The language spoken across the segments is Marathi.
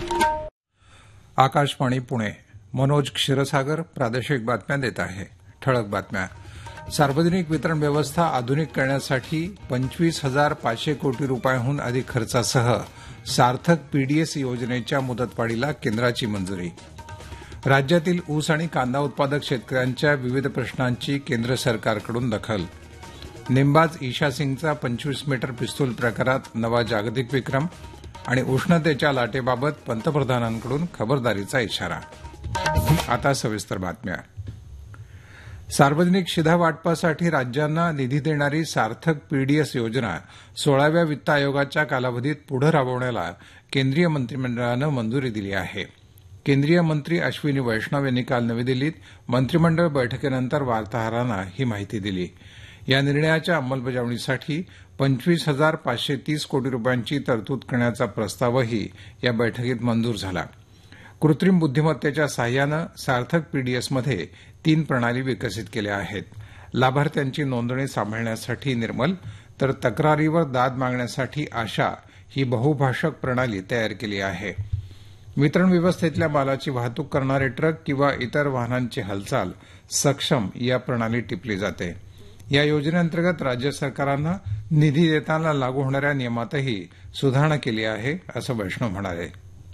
आकाशवाणी पुणे. मनोज क्षीरसागर प्रादेशिक बातम्या देत आहे. ठळक बातम्या. सार्वजनिक वितरण व्यवस्था आधुनिक करण्यासाठी 25,500 कोटी रुपयांहून अधिक खर्चासह सार्थक पीडीएस योजनेच्या मुदतवाढीला केंद्राची मंजुरी. राज्यातील ऊस आणि कांदा उत्पादक शेतकऱ्यांच्या विविध प्रश्नांची केंद्र सरकारकडून दखल. नेमबाज ईशा सिंगचा 25 मीटर पिस्तूल प्रकारात नवा जागतिक विक्रम आणि उष्णतेच्या लाटेबाबत पंतप्रधानांकडून खबरदारीचा इशारा. आता सविस्तर बातम्या. सार्वजनिक शिधा वाटपासाठी राज्यांना निधी देणारी सार्थक पीडीएस योजना 16व्या वित्त आयोगाच्या कालावधीत पुढे राबवण्याला केंद्रीय मंत्रिमंडळानं मंजुरी दिली आहे. केंद्रीय मंत्री अश्विनी वैष्णव यांनी काल नवी दिल्लीत मंत्रिमंडळ बैठकीनंतर वार्ताहरांना ही माहिती दिली. या निर्णयाच्या अंमलबजावणीसाठी 25,530 कोटी रुपयांची तरतूद करण्याचा प्रस्तावही या बैठकीत मंजूर झाला. कृत्रिम बुद्धिमत्तेच्या सहाय्यानं सार्थक पीडीएसमध्ये 3 प्रणाली विकसित केल्या आहेत. लाभार्थ्यांची नोंदणी सांभाळण्यासाठी निर्मल तर तक्रारीवर दाद मागण्यासाठी आशा ही बहुभाषक प्रणाली तयार केली आहे. वितरण व्यवस्थेतल्या मालाची वाहतूक करणारे ट्रक किंवा इतर वाहनांची हालचाल सक्षम या प्रणालीत टिपली जाते. या योजनेअंतर्गत राज्य सरकारांना निधी देताना लागू होणाऱ्या नियमातही सुधारणा केली आहे, असं वैष्णव म्हणाले.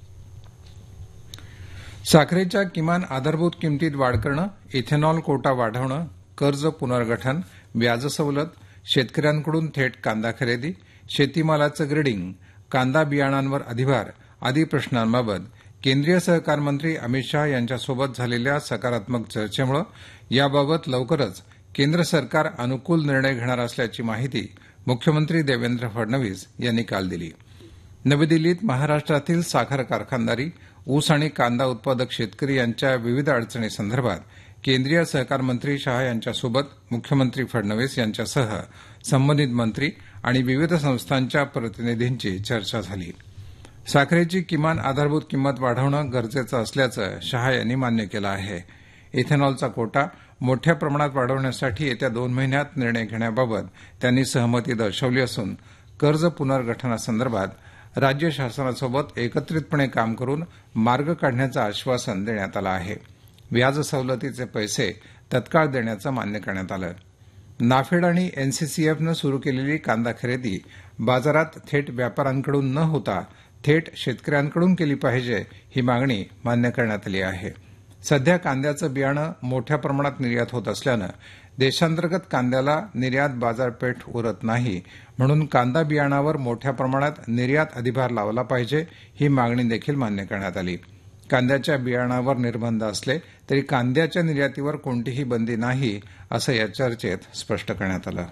साखरेच्या किमान आधारभूत किमतीत वाढ करणं, इथेनॉल कोटा वाढवणं, कर्ज पुनर्गठन, व्याज सवलत, शेतकऱ्यांकडून थेट कांदा खरेदी, शेतीमालाचं ग्रेडिंग, कांदा बियाणांवर अधिभार आदी प्रश्नांबाबत केंद्रीय सहकार मंत्री अमित शहा यांच्यासोबत झालेल्या सकारात्मक चर्चेमुळे याबाबत लवकरच केंद्र सरकार अनुकूल निर्णय घेणार असल्याची माहिती मुख्यमंत्री देवेंद्र फडणवीस यांनी काल दिली. नवी दिल्लीत महाराष्ट्रातील साखर कारखानदारी, ऊस आणि कांदा उत्पादक शेतकरी यांच्या विविध अडचणींसंदर्भात केंद्रीय सहकार मंत्री शहा यांच्यासोबत मुख्यमंत्री फडणवीस यांच्यासह संबंधित मंत्री आणि विविध संस्थांच्या प्रतिनिधींची चर्चा झाली. साखरेची किमान आधारभूत किंमत वाढवणं गरजेचं असल्याचं शहा यांनी मान्य केलं आहे. इथेनॉलचा कोटा मोठ्या प्रमाणात वाढवण्यासाठी येत्या 2 महिन्यात निर्णय घेण्याबाबत त्यांनी सहमती दर्शवली असून कर्ज पुनर्गठनासंदर्भात राज्य शासनासोबत एकत्रितपणे काम करून मार्ग काढण्याचं आश्वासन देण्यात आलं आहे. व्याज सवलतीचे पैसे तत्काळ देण्याचं मान्य करण्यात आलं. नाफेड आणि एनसीसीएफनं सुरू केलेली कांदा खरेदी बाजारात थेट व्यापाऱ्यांकडून न होता थेट शेतकऱ्यांकडून केली पाहिजे, ही मागणी मान्य करण्यात आली आहे. सध्या कांद्याचं बियाणं मोठ्या प्रमाणात निर्यात होत असल्यानं देशांतर्गत कांद्याला निर्यात बाजारपेठ उरत नाही, म्हणून कांदा बियाणावर मोठ्या प्रमाणात निर्यात अधिभार लावला पाहिजे, ही मागणी देखील मान्य करण्यात आली. कांद्याच्या बियाणावर निर्बंध असले तरी कांद्याच्या निर्यातीवर कोणतीही बंदी नाही, असं या चर्चेत स्पष्ट करण्यात आलं.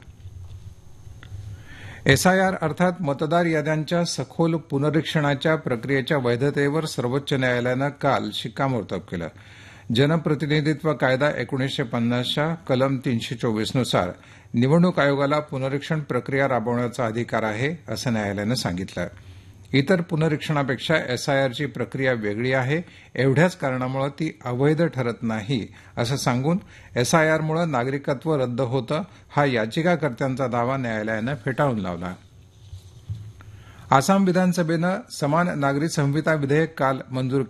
एसआयआर अर्थात मतदार याद्यांच्या सखोल पुनरीक्षणाच्या प्रक्रियेच्या वैधतेवर सर्वोच्च न्यायालयानं काल शिक्कामोर्तब केलं. जनप्रतिनिधित्व कायदा 1950च्या कलम 324 नुसार निवडणूक आयोगाला पुनरीक्षण प्रक्रिया राबवण्याचा अधिकार आहे, असं न्यायालयानं सांगितलं. इतर पुनरीक्षणापेक्षा एसआयआरची प्रक्रिया वेगळी आहे, एवढ्याच कारणामुळे ती अवैध ठरत नाही, असं सांगून एसआयआरमुळे नागरिकत्व रद्द होतं, हा याचिकाकर्त्यांचा दावा न्यायालयानं फेटाळून लावला. आसाम विधानसभेनं समान नागरी संहिता विधेयक काल मंजूर केलं.